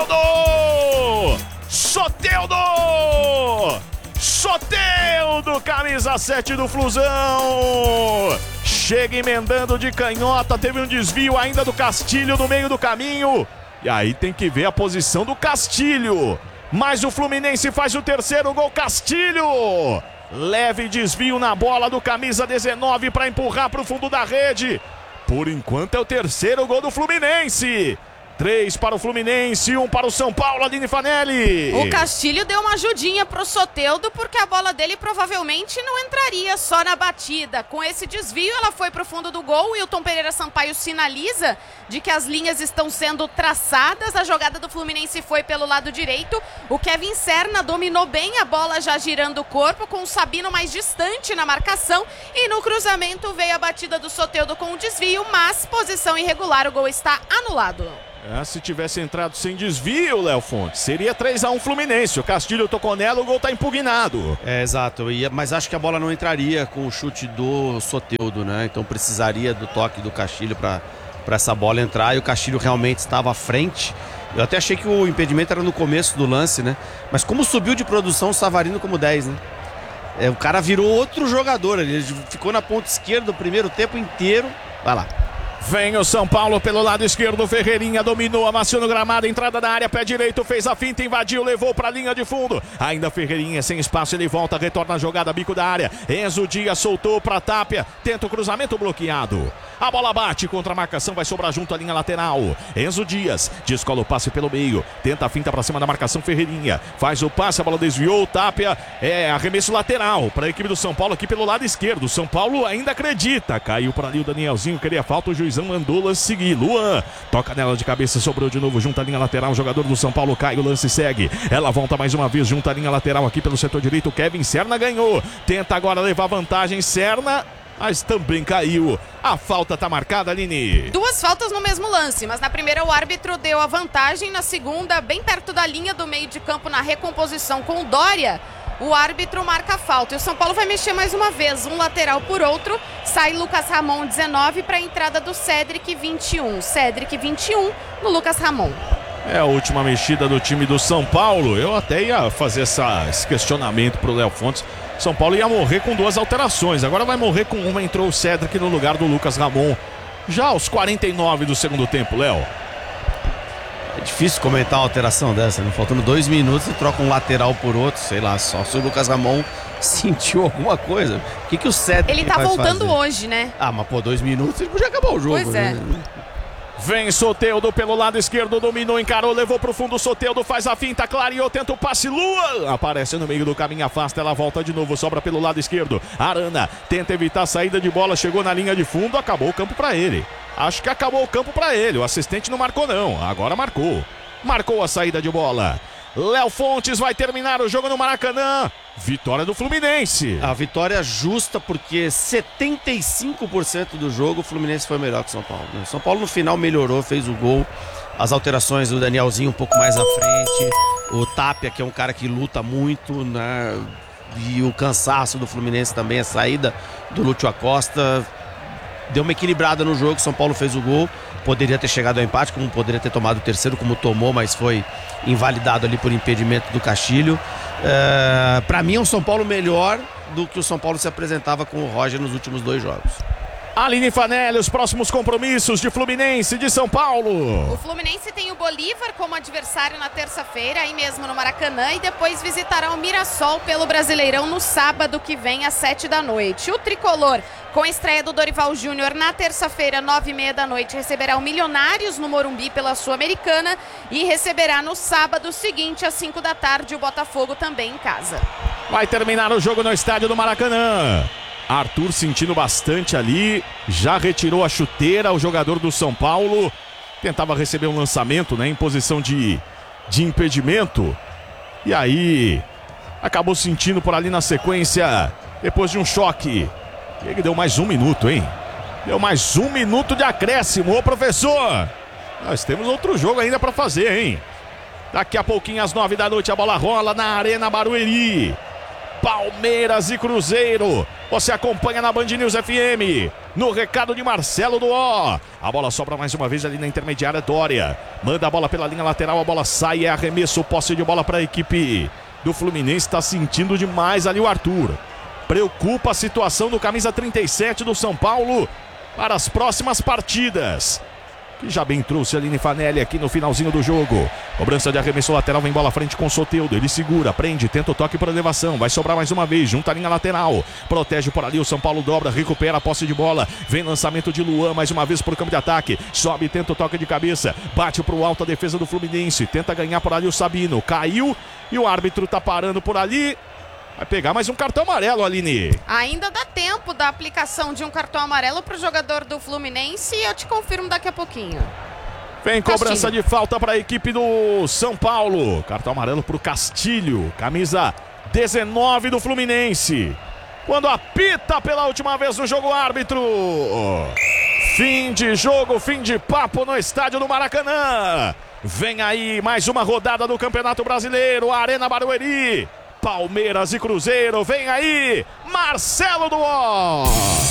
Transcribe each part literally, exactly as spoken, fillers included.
Soteldo! Soteldo! Soteldo, camisa sete do Flusão! Chega emendando de canhota, teve um desvio ainda do Castilho no meio do caminho. E aí tem que ver a posição do Castilho. Mas o Fluminense faz o terceiro gol, Castilho! Leve desvio na bola do camisa dezenove para empurrar para o fundo da rede. Por enquanto é o terceiro gol do Fluminense. Três para o Fluminense, um para o São Paulo, Aline Fanelli. O Castilho deu uma ajudinha pro Soteldo, porque a bola dele provavelmente não entraria só na batida. Com esse desvio, ela foi pro fundo do gol. E o Tom Pereira Sampaio sinaliza de que as linhas estão sendo traçadas. A jogada do Fluminense foi pelo lado direito. O Kevin Serna dominou bem a bola, já girando o corpo, com o Sabino mais distante na marcação. E no cruzamento veio a batida do Soteldo com o desvio, mas posição irregular, o gol está anulado. É, se tivesse entrado sem desvio, Léo Fontes, seria três a um Fluminense. O Castilho tocou nela, o gol tá impugnado. É, exato, mas acho que a bola não entraria com o chute do Soteldo, né? Então precisaria do toque do Castilho para essa bola entrar. E o Castilho realmente estava à frente. Eu até achei que o impedimento era no começo do lance, né? Mas como subiu de produção o Savarino como dez, né? É, o cara virou outro jogador ali. Ele ficou na ponta esquerda o primeiro tempo inteiro. Vai lá. Vem o São Paulo pelo lado esquerdo, Ferreirinha dominou, amaciou no gramado, entrada da área, pé direito, fez a finta, invadiu, levou para a linha de fundo. Ainda Ferreirinha sem espaço, ele volta, retorna a jogada, bico da área. Enzo Dias soltou para Tapia, tenta o cruzamento bloqueado. A bola bate contra a marcação, vai sobrar junto à linha lateral. Enzo Dias descola o passe pelo meio, tenta a finta para cima da marcação, Ferreirinha faz o passe, a bola desviou, Tapia, é arremesso lateral para a equipe do São Paulo aqui pelo lado esquerdo. São Paulo ainda acredita, caiu para ali o Danielzinho, queria falta, o juiz mandou lance seguir. Luan toca nela de cabeça, sobrou de novo junto à linha lateral. O jogador do São Paulo cai, o lance segue. Ela volta mais uma vez junto à linha lateral aqui pelo setor direito. Kevin Serna ganhou. Tenta agora levar vantagem. Serna, mas também caiu. A falta tá marcada, Aline. Duas faltas no mesmo lance, mas na primeira o árbitro deu a vantagem. Na segunda, bem perto da linha do meio de campo, na recomposição com o Dória, o árbitro marca a falta. E o São Paulo vai mexer mais uma vez, um lateral por outro. Sai Lucas Ramon, dezenove, para a entrada do Cédric, vinte e um. Cédric, vinte e um, no Lucas Ramon. É a última mexida do time do São Paulo. Eu até ia fazer essa, esse questionamento pro Léo Fontes. São Paulo ia morrer com duas alterações. Agora vai morrer com uma. Entrou o Cédric no lugar do Lucas Ramon. Já aos quarenta e nove do segundo tempo, Léo. É difícil comentar uma alteração dessa, né? Faltando dois minutos e troca um lateral por outro, sei lá, só se o Lucas Ramon sentiu alguma coisa. O que, que o Cédric Ele tá voltando fazer? hoje, né? Ah, mas pô, dois minutos ele podia acabar o jogo. Pois é. Né? Vem Soteldo pelo lado esquerdo, dominou, encarou, levou pro fundo. Soteldo faz a finta, clareou, tenta o passe. Lua aparece no meio do caminho, afasta, ela volta de novo, sobra pelo lado esquerdo. Arana tenta evitar a saída de bola, chegou na linha de fundo, acabou o campo pra ele. Acho que acabou o campo pra ele. O assistente não marcou, não. Agora marcou. Marcou a saída de bola. Léo Fontes vai terminar o jogo no Maracanã. Vitória do Fluminense. A vitória justa, porque setenta e cinco por cento do jogo o Fluminense foi melhor que o São Paulo, né? São Paulo no final melhorou, fez o gol. As alterações do Danielzinho um pouco mais à frente. O Tapia, que é um cara que luta muito, né? E o cansaço do Fluminense também, a saída do Lúcio Acosta. Deu uma equilibrada no jogo, São Paulo fez o gol. Poderia ter chegado ao empate, como poderia ter tomado o terceiro, como tomou, mas foi invalidado ali por impedimento do Castilho. É, para mim é um São Paulo melhor do que o São Paulo se apresentava com o Roger nos últimos dois jogos. Aline Fanelli, os próximos compromissos de Fluminense de São Paulo. O Fluminense tem o Bolívar como adversário na terça-feira, aí mesmo no Maracanã, e depois visitará o Mirassol pelo Brasileirão no sábado que vem, às sete da noite. O Tricolor, com a estreia do Dorival Júnior na terça-feira, nove e meia da noite, receberá o Milionários no Morumbi pela Sul-Americana e receberá no sábado seguinte, às cinco da tarde, o Botafogo também em casa. Vai terminar o jogo no estádio do Maracanã. Arthur sentindo bastante ali, já retirou a chuteira, o jogador do São Paulo. Tentava receber um lançamento, né, em posição de, de impedimento. E aí, acabou sentindo por ali na sequência, depois de um choque. Ele deu mais um minuto, hein? Deu mais um minuto de acréscimo. Ô, professor, nós temos outro jogo ainda pra fazer, hein? Daqui a pouquinho, às nove da noite, a bola rola na Arena Barueri. Palmeiras e Cruzeiro. Você acompanha na Band News F M. No recado de Marcelo do O. A bola sobra mais uma vez ali na intermediária. Dória manda a bola pela linha lateral. A bola sai, é arremesso. Posse de bola para a equipe do Fluminense. Está sentindo demais ali o Arthur. Preocupa a situação do camisa trinta e sete do São Paulo para as próximas partidas. Que já bem trouxe ali Fanelli aqui no finalzinho do jogo. Cobrança de arremesso lateral, vem bola à frente com o Soteldo. Ele segura, prende, tenta o toque por elevação. Vai sobrar mais uma vez, junta a linha lateral. Protege por ali, o São Paulo dobra, recupera a posse de bola. Vem lançamento de Luan, mais uma vez por campo de ataque. Sobe, tenta o toque de cabeça. Bate pro alto a defesa do Fluminense. Tenta ganhar por ali o Sabino. Caiu e o árbitro tá parando por ali. Vai pegar mais um cartão amarelo, Aline. Ainda dá tempo da aplicação de um cartão amarelo para o jogador do Fluminense e eu te confirmo daqui a pouquinho. Vem cobrança de falta para a equipe do São Paulo. Cartão amarelo para o Castilho, camisa dezenove do Fluminense. Quando apita pela última vez no jogo, árbitro. Fim de jogo, fim de papo no estádio do Maracanã. Vem aí mais uma rodada do Campeonato Brasileiro, Arena Barueri. Palmeiras e Cruzeiro, vem aí, Marcelo do O.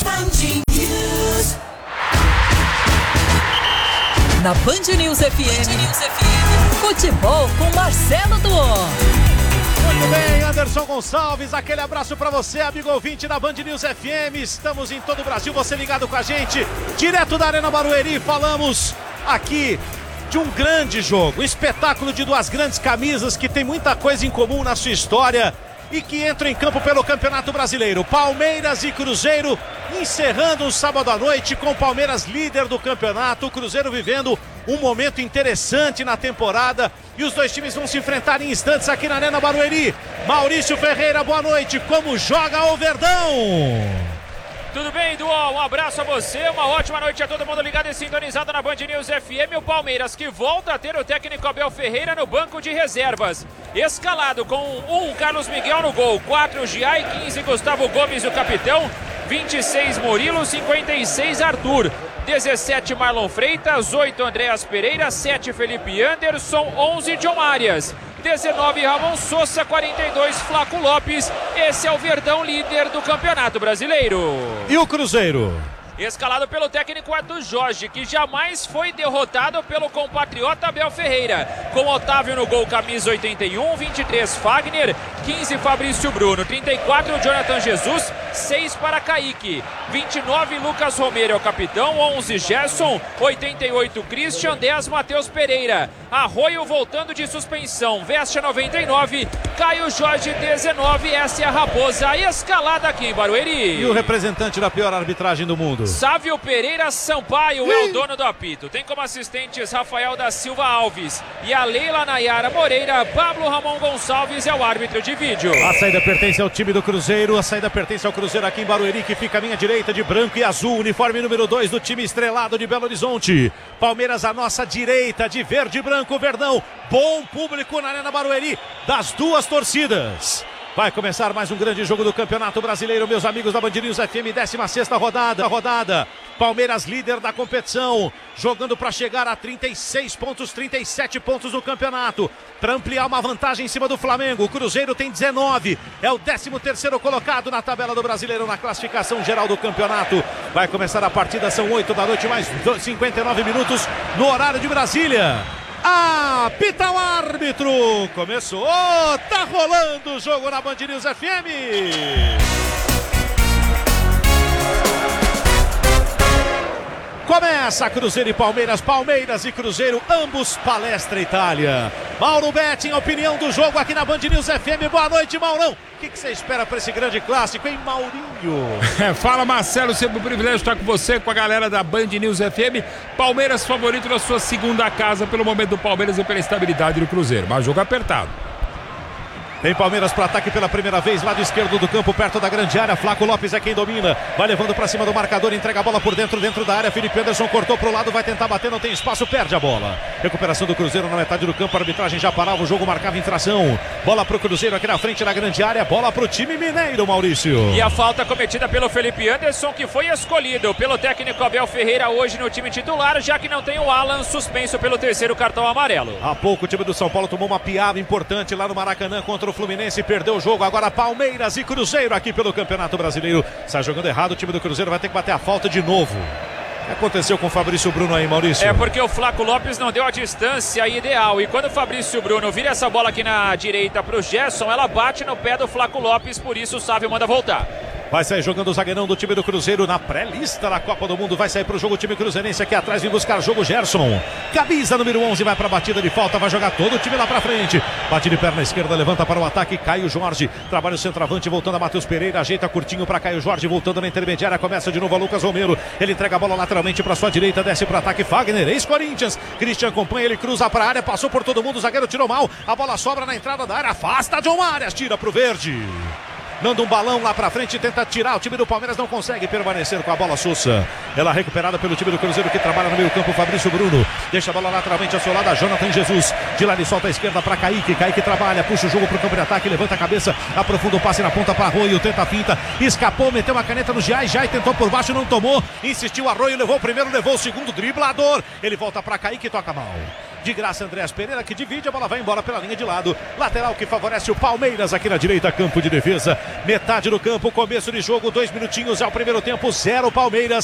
Na Band News F M, Band News F M. Futebol com Marcelo do O. Muito bem, Anderson Gonçalves, aquele abraço para você, amigo ouvinte da Band News F M. Estamos em todo o Brasil, você ligado com a gente, direto da Arena Barueri. Falamos aqui de um grande jogo, um espetáculo de duas grandes camisas que tem muita coisa em comum na sua história e que entram em campo pelo Campeonato Brasileiro. Palmeiras e Cruzeiro encerrando o sábado à noite com o Palmeiras líder do campeonato, o Cruzeiro vivendo um momento interessante na temporada e os dois times vão se enfrentar em instantes aqui na Arena Barueri. Maurício Ferreira, boa noite, como joga o Verdão? Tudo bem, Dual? Um abraço a você, uma ótima noite a todo mundo ligado e sintonizado na Band News F M. O Palmeiras que volta a ter o técnico Abel Ferreira no banco de reservas. Escalado com um Carlos Miguel no gol, quatro Giai, quinze Gustavo Gomes, o capitão, vinte e seis Murilo, cinquenta e seis Arthur, dezessete Marlon Freitas, oito Andréas Pereira, sete Felipe Anderson, onze John Arias. dezenove Ramon Sousa, quarenta e dois Flaco Lopes. Esse é o Verdão líder do Campeonato Brasileiro. E o Cruzeiro? Escalado pelo técnico Arthur Jorge, que jamais foi derrotado pelo compatriota Abel Ferreira. Com Otávio no gol, camisa oitenta e um, vinte e três Fagner, quinze Fabrício Bruno, trinta e quatro Jonathan Jesus, seis para Kaique, vinte e nove Lucas Romero é o capitão, onze Gerson, oitenta e oito Christian, dez Matheus Pereira. Arroio voltando de suspensão, veste a noventa e nove, Caio Jorge dezenove, essa é a Raposa escalada aqui em Barueri. E o representante da pior arbitragem do mundo? Sávio Pereira Sampaio é o dono do apito. Tem como assistentes Rafael da Silva Alves e a Leila Nayara Moreira. Pablo Ramon Gonçalves é o árbitro de vídeo. A saída pertence ao time do Cruzeiro. A saída pertence ao Cruzeiro aqui em Barueri, que fica à minha direita de branco e azul. Uniforme número dois do time estrelado de Belo Horizonte. Palmeiras à nossa direita de verde e branco, Verdão. Bom público na Arena Barueri das duas torcidas. Vai começar mais um grande jogo do Campeonato Brasileiro, meus amigos da Band News F M, décima sexta rodada, rodada. Palmeiras líder da competição, jogando para chegar a trinta e seis pontos, trinta e sete pontos no campeonato, para ampliar uma vantagem em cima do Flamengo. O Cruzeiro tem dezenove, é o décimo terceiro colocado na tabela do Brasileiro, na classificação geral do campeonato. Vai começar a partida, são oito da noite, mais cinquenta e nove minutos no horário de Brasília. Apita o árbitro, começou, tá rolando o jogo na Band News F M. Começa Cruzeiro e Palmeiras, Palmeiras e Cruzeiro, ambos Palestra Itália. Mauro Betting, opinião do jogo aqui na Band News F M. Boa noite, Maurão. O que você espera para esse grande clássico, hein, Maurinho? Fala, Marcelo, sempre um privilégio estar com você, com a galera da Band News F M. Palmeiras favorito na sua segunda casa, pelo momento do Palmeiras e pela estabilidade do Cruzeiro, mas jogo apertado. Tem Palmeiras para ataque pela primeira vez, lado esquerdo do campo, perto da grande área. Flaco Lopes é quem domina, vai levando para cima do marcador, entrega a bola por dentro, dentro da área. Felipe Anderson cortou para o lado, vai tentar bater, não tem espaço, perde a bola. Recuperação do Cruzeiro na metade do campo, a arbitragem já parava, o jogo marcava infração. Bola para o Cruzeiro aqui na frente da grande área, bola para o time mineiro, Maurício. E a falta cometida pelo Felipe Anderson, que foi escolhido pelo técnico Abel Ferreira hoje no time titular, já que não tem o Alan suspenso pelo terceiro cartão amarelo. Há pouco o time do São Paulo tomou uma piada importante lá no Maracanã contra contra o Fluminense, perdeu o jogo. Agora Palmeiras e Cruzeiro aqui pelo Campeonato Brasileiro. Sai jogando errado, o time do Cruzeiro vai ter que bater a falta de novo. O que aconteceu com o Fabrício Bruno aí, Maurício? É porque o Flaco Lopes não deu a distância ideal. E quando o Fabrício Bruno vira essa bola aqui na direita para o Gerson, ela bate no pé do Flaco Lopes, por isso o Sávio manda voltar. Vai sair jogando o zagueirão do time do Cruzeiro na pré-lista da Copa do Mundo. Vai sair pro jogo o time cruzeirense aqui atrás. Vem buscar jogo Gerson. Camisa número onze vai pra batida de falta. Vai jogar todo o time lá pra frente. Bate de perna esquerda, levanta para o ataque. Caio Jorge. Trabalha o centroavante, voltando a Matheus Pereira. Ajeita curtinho pra Caio Jorge. Voltando na intermediária. Começa de novo a Lucas Romero. Ele entrega a bola lateralmente pra sua direita. Desce pro ataque. Fagner, ex-Corinthians. Christian acompanha. Ele cruza pra área. Passou por todo mundo. O zagueiro tirou mal. A bola sobra na entrada da área. Afasta John Arias. Tira pro verde. Manda um balão lá pra frente, tenta tirar. O time do Palmeiras não consegue permanecer com a bola Sousa. Ela recuperada pelo time do Cruzeiro que trabalha no meio campo. Fabrício Bruno deixa a bola lateralmente assolada. Jonathan Jesus. De lá ele solta a esquerda pra Kaique. Kaique trabalha, puxa o jogo pro campo de ataque. Levanta a cabeça, aprofunda o passe na ponta pra Arroio. Tenta a finta, escapou, meteu uma caneta no Giai. Giai tentou por baixo, não tomou. Insistiu Arroio, levou o primeiro, levou o segundo. Driblador. Ele volta pra Kaique e toca mal. De graça, Andréas Pereira que divide, a bola vai embora pela linha de lado. Lateral que favorece o Palmeiras aqui na direita, campo de defesa. Metade do campo, começo de jogo, dois minutinhos ao primeiro tempo, zero Palmeiras,